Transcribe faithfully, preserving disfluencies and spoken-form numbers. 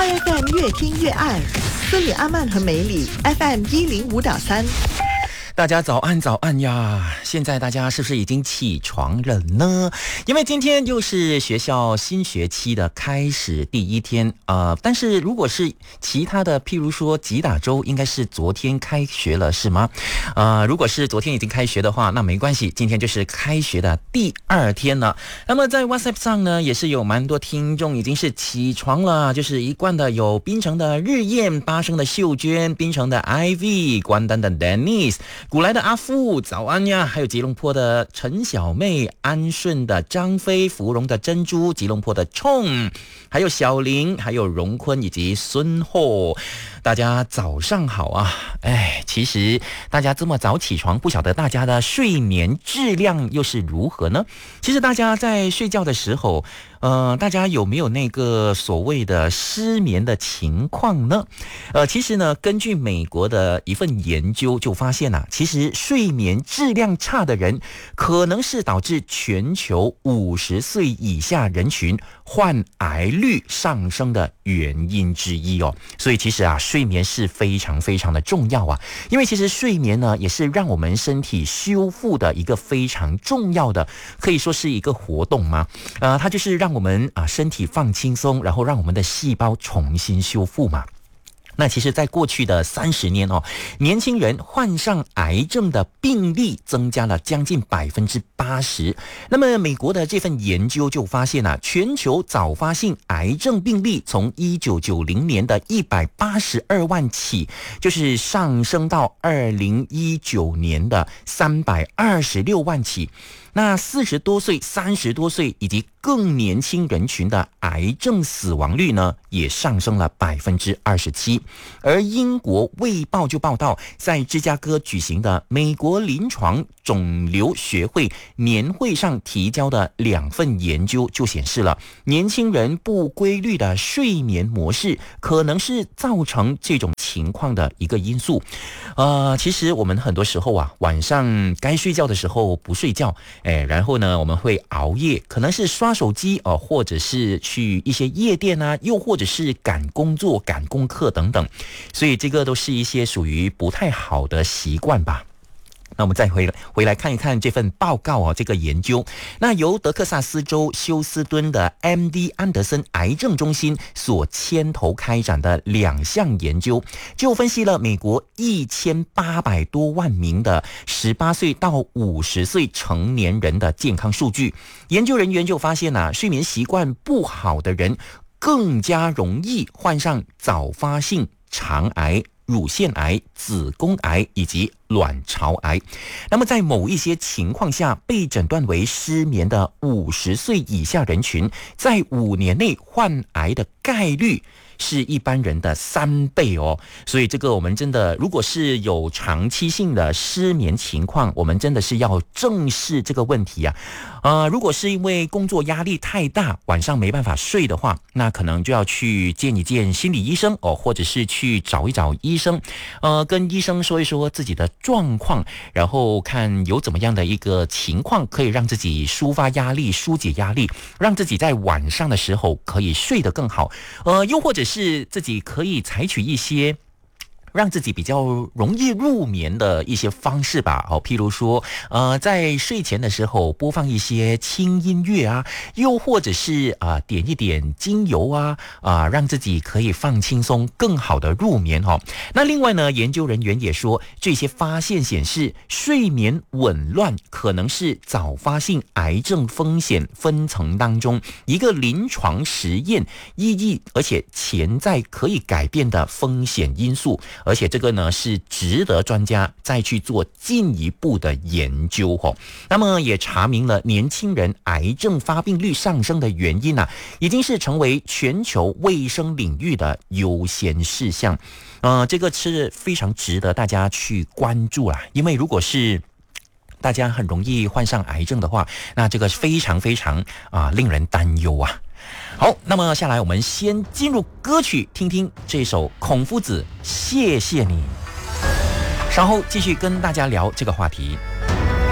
F M 越听越爱，斯里阿曼和梅里 F M 一零五点三。 大家早安早安呀！现在大家是不是已经起床了呢？因为今天又是学校新学期的开始第一天，呃，但是如果是其他的，譬如说吉打州，应该是昨天开学了，是吗？呃，如果是昨天已经开学的话，那没关系，今天就是开学的第二天了。那么在 WhatsApp 上呢，也是有蛮多听众已经是起床了，就是一贯的有槟城的日燕、巴生的秀娟、槟城的 Ivy、关丹的 Dennis。古来的阿富早安呀，还有吉隆坡的陈小妹、安顺的张飞、芙蓉的珍珠、吉隆坡的冲，还有小林，还有荣坤以及孙厚，大家早上好啊！哎，其实大家这么早起床，不晓得大家的睡眠质量又是如何呢？其实大家在睡觉的时候，呃，大家有没有那个所谓的失眠的情况呢？呃，其实呢，根据美国的一份研究就发现啊，其实睡眠质量差的人，可能是导致全球五十岁以下人群患癌率上升的原因之一哦。所以其实啊，睡眠是非常非常的重要啊，因为其实睡眠呢，也是让我们身体修复的一个非常重要的，可以说是一个活动嘛。呃，它就是让我们啊身体放轻松，然后让我们的细胞重新修复嘛。那其实在过去的三十年哦，年轻人患上癌症的病例增加了将近百分之八十。那么美国的这份研究就发现啊，全球早发性癌症病例从一九九零年的一百八十二万起，就是上升到二零一九年的三百二十六万起。那四十多岁、三十多岁以及更年轻人群的癌症死亡率呢，也上升了百分之二十七。而英国卫报就报道，在芝加哥举行的美国临床肿瘤学会年会上提交的两份研究就显示了，年轻人不规律的睡眠模式可能是造成这种情况的一个因素。呃，其实我们很多时候啊，晚上该睡觉的时候不睡觉，哎，然后呢，我们会熬夜，可能是刷手机哦、呃，或者是去一些夜店啊，又或者是赶工作、赶功课等等，所以这个都是一些属于不太好的习惯吧。那我们再回来回来看一看这份报告哦，这个研究，那由德克萨斯州休斯敦的 M D 安德森癌症中心所牵头开展的两项研究，就分析了美国一千八百多万名的十八岁到五十岁成年人的健康数据。研究人员就发现啊，睡眠习惯不好的人更加容易患上早发性肠癌、乳腺癌、子宫癌以及卵巢癌。那么在某一些情况下被诊断为失眠的五十岁以下人群，在五年内患癌的概率是一般人的三倍哦。所以这个我们真的，如果是有长期性的失眠情况，我们真的是要正视这个问题啊。呃，如果是因为工作压力太大，晚上没办法睡的话，那可能就要去见一见心理医生哦，或者是去找一找医生，呃，跟医生说一说自己的状况，然后看有怎么样的一个情况可以让自己抒发压力、疏解压力，让自己在晚上的时候可以睡得更好。呃，又或者是自己可以采取一些让自己比较容易入眠的一些方式吧，哦，譬如说，呃，在睡前的时候播放一些轻音乐啊，又或者是啊、呃、点一点精油啊，啊、呃，让自己可以放轻松，更好的入眠哦。那另外呢，研究人员也说，这些发现显示，睡眠紊乱可能是早发性癌症风险分层当中一个临床实验意义，而且潜在可以改变的风险因素。而且这个呢是值得专家再去做进一步的研究哦。那么也查明了年轻人癌症发病率上升的原因啊，已经是成为全球卫生领域的优先事项。呃，这个是非常值得大家去关注啦，因为如果是大家很容易患上癌症的话，那这个非常非常啊、呃、令人担忧啊。好，那么下来我们先进入歌曲，听听这首孔夫子谢谢你，稍后继续跟大家聊这个话题。